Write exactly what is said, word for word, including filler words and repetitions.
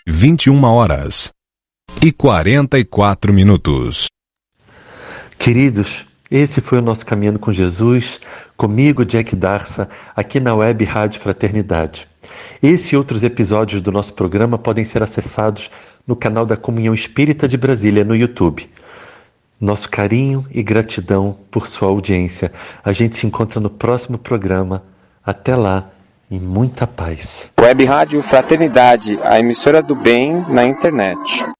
vinte e uma horas e quarenta e quatro minutos. Queridos, esse foi o nosso Caminhando com Jesus, comigo, Jack Darsa, aqui na Web Rádio Fraternidade. Esse e outros episódios do nosso programa podem ser acessados no canal da Comunhão Espírita de Brasília, no YouTube. Nosso carinho e gratidão por sua audiência. A gente se encontra no próximo programa. Até lá e muita paz. Web Rádio Fraternidade, a emissora do bem na internet.